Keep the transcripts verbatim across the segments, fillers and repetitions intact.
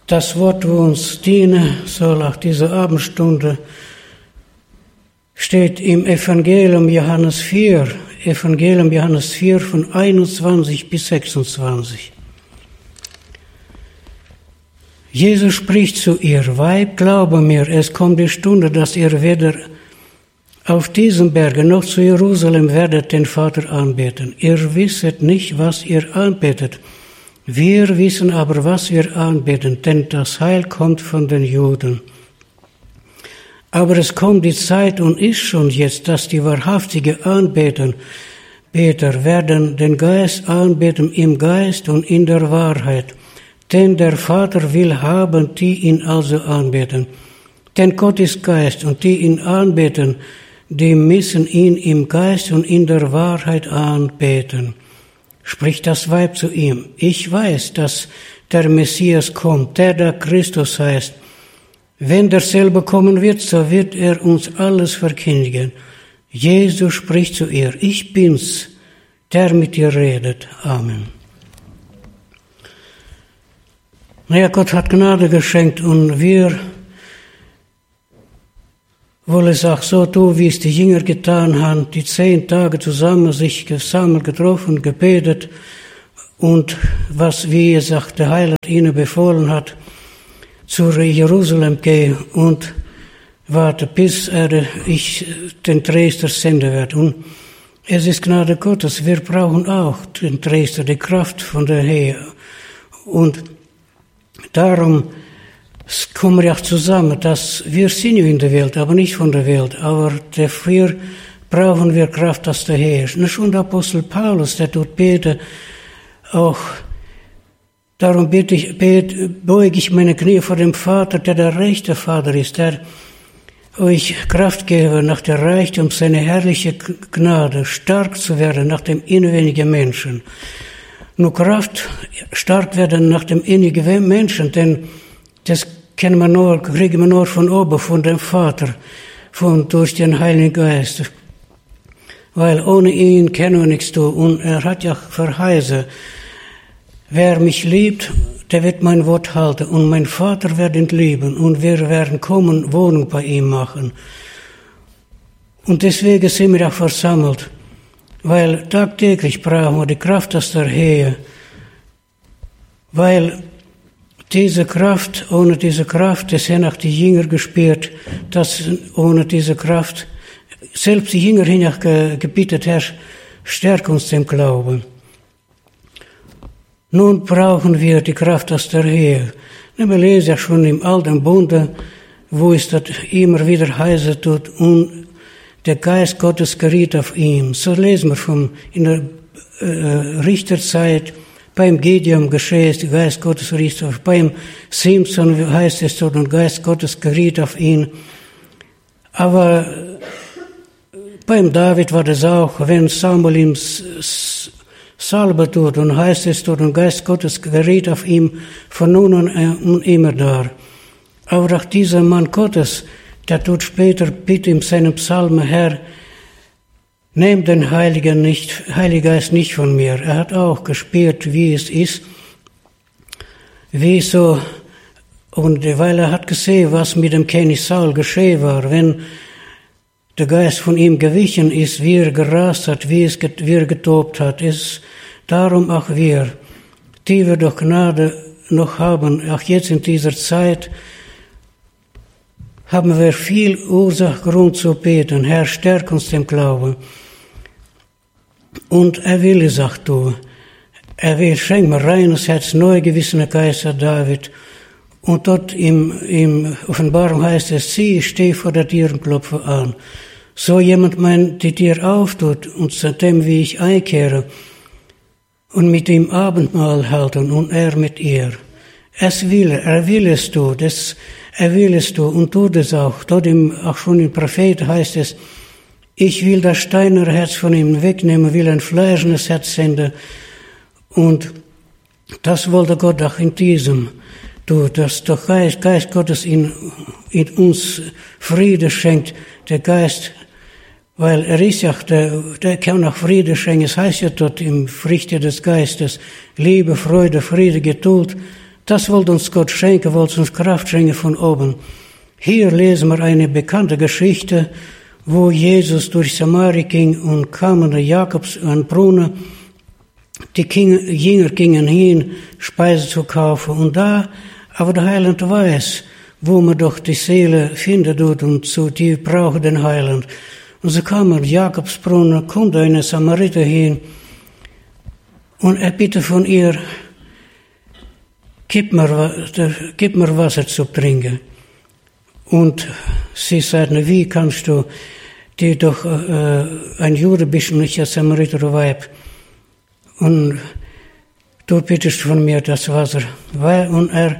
Das Wort, wo uns dienen soll, auch diese Abendstunde, steht im Evangelium Johannes vier, Evangelium Johannes vier von einundzwanzig bis sechsundzwanzig. Jesus spricht zu ihr: Weib, glaube mir, es kommt die Stunde, dass ihr weder auf diesem Berge noch zu Jerusalem werdet den Vater anbeten. Ihr wisset nicht, was ihr anbetet. Wir wissen aber, was wir anbeten, denn das Heil kommt von den Juden. Aber es kommt die Zeit und ist schon jetzt, dass die wahrhaftige Anbeter Beter werden den Geist anbeten im Geist und in der Wahrheit. Denn der Vater will haben, die ihn also anbeten. Denn Gott ist Geist, und die ihn anbeten, die müssen ihn im Geist und in der Wahrheit anbeten. Spricht das Weib zu ihm: Ich weiß, dass der Messias kommt, der da Christus heißt. Wenn derselbe kommen wird, so wird er uns alles verkündigen. Jesus spricht zu ihr: Ich bin's, der mit dir redet. Amen. Naja, Gott hat Gnade geschenkt und wir wollen es auch so tun, wie es die Jünger getan haben, die zehn Tage zusammen sich gesammelt, getroffen, gebetet und was, wie es auch der Heiland ihnen befohlen hat, zu Jerusalem gehen und warte, bis er, ich den Tröster senden werde. Und es ist Gnade Gottes, wir brauchen auch den Tröster, die Kraft von der Herr. Und darum kommen wir auch zusammen, dass wir sind ja in der Welt, aber nicht von der Welt. Aber dafür brauchen wir Kraft aus der Herr. Und schon der Apostel Paulus, der tut beten, auch darum bete ich, bete, beuge ich meine Knie vor dem Vater, der der rechte Vater ist, der euch Kraft gebe, nach der Reichtum seiner herrliche Gnade stark zu werden nach dem inwendigen Menschen. Nur Kraft stark werden nach dem innigen Menschen, denn das kennen wir nur, kriegen wir nur von oben, von dem Vater, von, durch den Heiligen Geist. Weil ohne ihn können wir nichts tun. Und er hat ja verheißen: Wer mich liebt, der wird mein Wort halten. Und mein Vater wird ihn lieben. Und wir werden kommen, Wohnung bei ihm machen. Und deswegen sind wir auch versammelt. Weil tagtäglich brauchen wir die Kraft aus der Herr. Weil diese Kraft, ohne diese Kraft, das haben auch die Jünger gespürt, dass ohne diese Kraft, selbst die Jünger haben auch gebeten, Herr, stärk uns im Glauben. Nun brauchen wir die Kraft aus der Herr. Wir lesen ja schon im Alten Bunde, wo es das immer wieder heißen tut, und der Geist Gottes geriet auf ihn. So lesen wir vom, in der äh, Richterzeit, beim Gideon geschehen, der Geist Gottes rief auf, beim Simson heißt es dort, und Geist Gottes geriet auf ihn. Aber beim David war das auch, wenn Samuel ihm Salbe tut, und heißt es dort, und Geist Gottes geriet auf ihn von nun an und immer da. Aber auch dieser Mann Gottes, der tut später, bitte in seinem Psalm: Herr, nehmt den Heiligen nicht, Heiligen Geist nicht von mir. Er hat auch gespürt, wie es ist, wie so, und weil er hat gesehen, was mit dem König Saul geschehen war, wenn der Geist von ihm gewichen ist, wie er gerast hat, wie, es, wie er getobt hat, ist darum auch wir, die wir doch Gnade noch haben, auch jetzt in dieser Zeit, haben wir viel Ursache, Grund zu beten. Herr, stärk uns im Glauben. Und er will es auch tun. Er will, schenk mir reines Herz, neue gewissene Geist, Herr David. Und dort im, im Offenbarung heißt es: sieh, ich stehe vor der Tür und klopfe an. So jemand mein, die Tür auftut, und seitdem wie ich einkehre, und mit ihm Abendmahl halten, und er mit ihr. Es will, er will es tun, das, er will es tun und tut es auch. Dort im, auch schon im Prophet heißt es: ich will das steinerne Herz von ihm wegnehmen, will ein fleischernes Herz senden. Und das wollte Gott auch in diesem tun, dass der Geist, Geist Gottes in, in uns Friede schenkt, der Geist, weil er ist ja, der, der kann auch Friede schenken. Es heißt ja dort im Früchte des Geistes: Liebe, Freude, Friede, Geduld, Das wollte uns Gott schenken, wollte uns Kraft schenken von oben. Hier lesen wir eine bekannte Geschichte, wo Jesus durch Samaria ging und kamen der Jakobs an Brunnen. Die Jünger gingen hin, Speise zu kaufen. Und da, aber der Heiland weiß, wo man doch die Seele finden tut und so, die brauchen den Heiland. Und so kam er, Jakobsbrunnen, kommt eine Samariter hin und er bitte von ihr, gib mir, gib mir Wasser zu trinken. Und sie sagte, wie kannst du, die doch äh, ein Jude bist und nicht ein Samariter Weib. Und du bittest von mir das Wasser. Und er,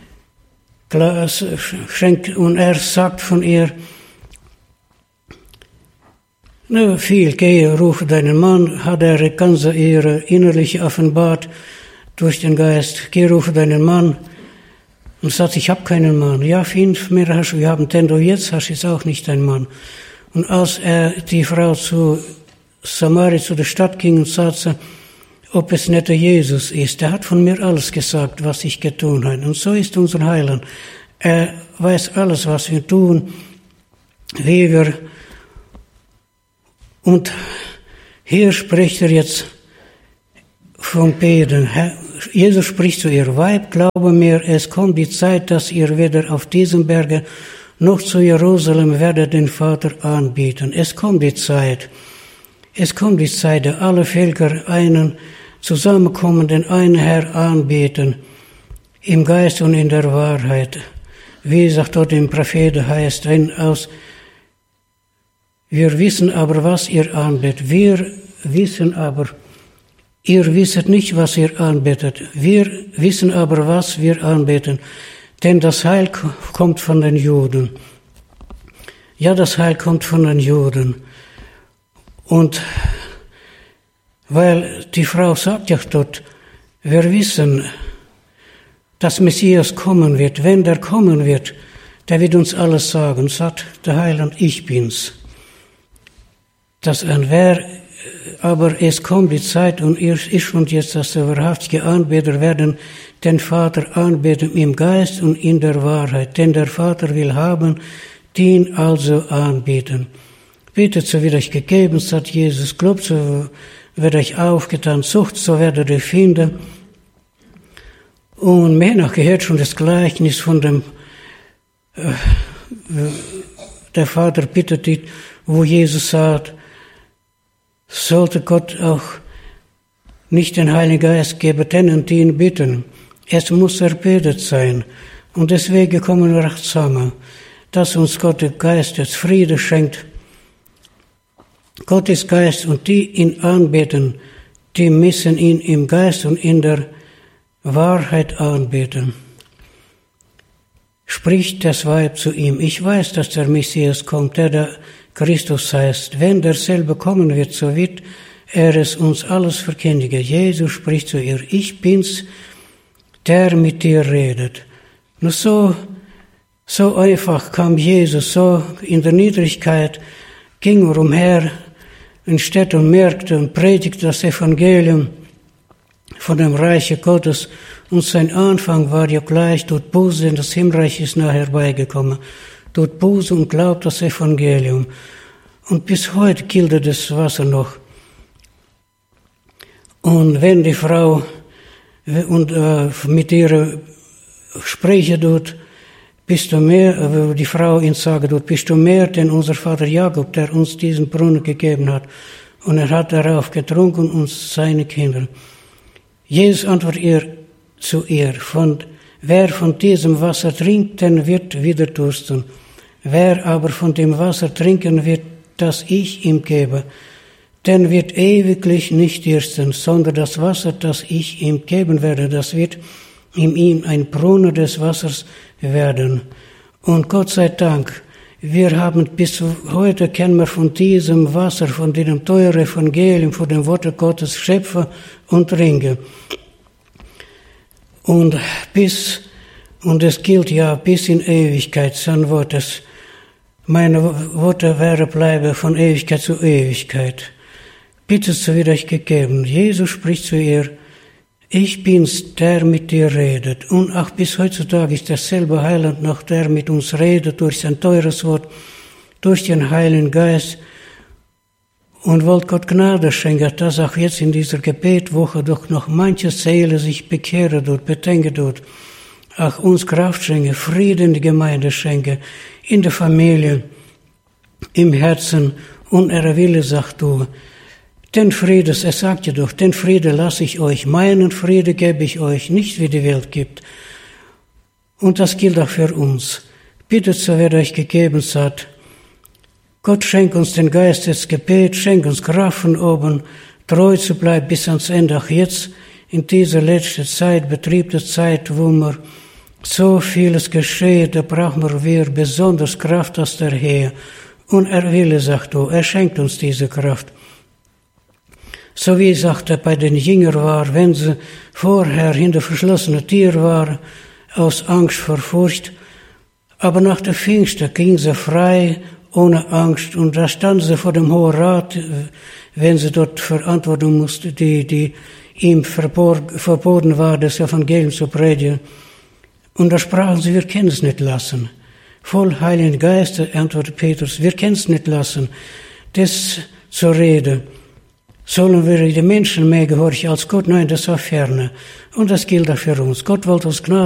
schenkt, und er sagt von ihr, na, viel, gehe, rufe deinen Mann, hat er ganz ihre innerliche offenbart durch den Geist. Geh, rufe deinen Mann. Und sagt, ich habe keinen Mann. Ja, fünf mehr hast du, wir haben, denn du jetzt hast jetzt auch nicht deinen Mann. Und als er die Frau zu Samaria, zu der Stadt ging und sagte, ob es nicht der Jesus ist, der hat von mir alles gesagt, was ich getan habe. Und so ist unser Heiland. Er weiß alles, was wir tun, wie wir. Und hier spricht er jetzt vom Beten. Jesus spricht zu ihr, Weib, glaube mir, es kommt die Zeit, dass ihr weder auf diesem Berge noch zu Jerusalem werdet den Vater anbieten. Es kommt die Zeit. Es kommt die Zeit, da alle Völker einen zusammenkommen, den einen Herr anbeten, im Geist und in der Wahrheit. Wie sagt dort im Propheten heißt, ein aus, wir wissen aber, was ihr anbetet. Wir wissen aber, ihr wisset nicht, was ihr anbetet. Wir wissen aber, was wir anbeten. Denn das Heil kommt von den Juden. Ja, das Heil kommt von den Juden. Und weil die Frau sagt ja dort, wir wissen, dass Messias kommen wird. Wenn der kommen wird, der wird uns alles sagen. Sagt der Heiland, ich bin's. Das ein wer, aber es kommt die Zeit und ist schon jetzt, dass der wahrhaftige Anbeter werden den Vater anbeten im Geist und in der Wahrheit. Denn der Vater will haben, die ihn also anbeten. Bittet, so wird euch gegeben, sagt Jesus. Glaubt, so wird euch aufgetan. Sucht, so werdet ihr finden. Und mehr noch gehört schon das Gleichnis von dem, äh, der Vater bittet dich, wo Jesus sagt, sollte Gott auch nicht den Heiligen Geist geben, denen, die ihn bitten. Es muss erbetet sein. Und deswegen kommen wir zusammen, dass uns Gott der Geist des Frieden schenkt. Gott ist Geist und die ihn anbeten, die müssen ihn im Geist und in der Wahrheit anbeten. Spricht das Weib zu ihm, ich weiß, dass der Messias kommt, der der Christus heißt. Wenn derselbe kommen wird, so wird er es uns alles verkündigen. Jesus spricht zu ihr, ich bin's, der mit dir redet. Nur so, so einfach kam Jesus, so in der Niedrigkeit ging er umher in Städten und Märkten und predigte das Evangelium von dem Reiche Gottes. Und sein Anfang war ja gleich, tut Buße, denn das Himmelreich ist nahe herbeigekommen. Tut Buße und glaubt das Evangelium. Und bis heute gilt das Wasser noch. Und wenn die Frau und, äh, mit ihr sprechen tut, bist du mehr, äh, die Frau ihn sagen tut, bist du mehr denn unser Vater Jakob, der uns diesen Brunnen gegeben hat. Und er hat darauf getrunken und seine Kinder. Jesus antwortet ihr zu ihr, von, wer von diesem Wasser trinkt, den wird wieder dursten. Wer aber von dem Wasser trinken wird, das ich ihm gebe, den wird ewiglich nicht dürsten, sondern das Wasser, das ich ihm geben werde, das wird in ihm ein Brunnen des Wassers werden. Und Gott sei Dank, wir haben bis heute kennen wir von diesem Wasser, von diesem teuren Evangelium, von dem Wort Gottes schöpfen und trinken. Und bis, und es gilt ja bis in Ewigkeit, sein Wort, das, meine Worte werden bleiben von Ewigkeit zu Ewigkeit. Bitte, so wird euch gegeben. Jesus spricht zu ihr, Ich bin's, der mit dir redet. Und auch bis heutzutage ist derselbe Heiland noch, der mit uns redet durch sein teures Wort, durch den Heiligen Geist. Und wollt Gott Gnade schenken, dass auch jetzt in dieser Gebetwoche doch noch manche Seele sich bekehre dort, bedenke dort. Auch uns Kraft schenke, Frieden in die Gemeinde schenke, in der Familie, im Herzen. Und er Wille, sagt du, den Friede, er sagt ja doch, den Friede lasse ich euch, meinen Friede gebe ich euch, nicht wie die Welt gibt. Und das gilt auch für uns. Bittet, so wird euch gegeben, sagt, Gott schenkt uns den Geist des Gebets, schenkt uns Kraft von oben, treu zu bleiben bis ans Ende. Auch jetzt, in dieser letzten Zeit, betriebte Zeit, wo mir so vieles geschieht, da brauchen wir besonders Kraft aus der Herr. Und er will, sagt du, er schenkt uns diese Kraft. So wie, sagt er, bei den Jüngern war, wenn sie vorher hinter verschlossenen Tür waren, aus Angst vor Furcht, aber nach der Pfingsten gingen sie frei, ohne Angst, und da standen sie vor dem Hohen Rat, wenn sie dort verantworten mussten, die, die ihm verboten war, das Evangelium zu predigen. Und da sprachen sie, wir können es nicht lassen. Voll Heiligen Geistes antwortete Petrus, wir können es nicht lassen, das zur Rede. Sollen wir den Menschen mehr gehorchen als Gott? Nein, das war ferne. Und das gilt auch für uns. Gott wollte uns Gnade